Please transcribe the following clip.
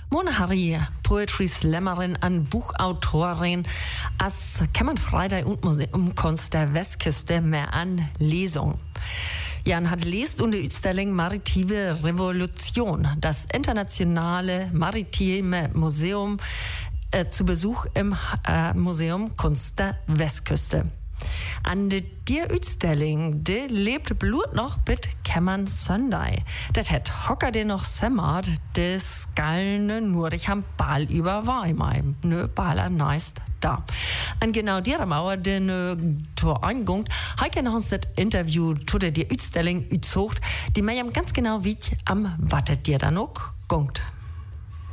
Mona Harry, Poetry Slammerin und Buchautorin, als Kämmern Freitag und Museumkunst der Westküste mehr an Lesung. Jan hat lest unter Utstellung Maritime Revolution, das internationale maritime Museum zu Besuch im Museum Kunst der Westküste. An der Utstellung, die lebt Blut noch mit Kämmern Sunday. Das hat Hocker den noch semmert, des Galne nur ich ham Ball über Weimar, nö Baller nice da. Und genau der Mauer, den Tor eingungt, heike noch uns das Interview zu der Utstellung utzocht, die mir ganz genau wie am Wattet dir da noch gungt.